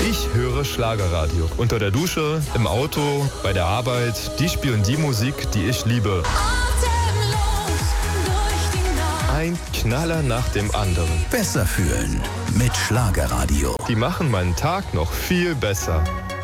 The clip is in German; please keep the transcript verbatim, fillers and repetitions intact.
Ich höre Schlagerradio. Unter der Dusche, im Auto, bei der Arbeit. Die spielen die Musik, die ich liebe. Ein Knaller nach dem anderen. Besser fühlen mit Schlagerradio. Die machen meinen Tag noch viel besser.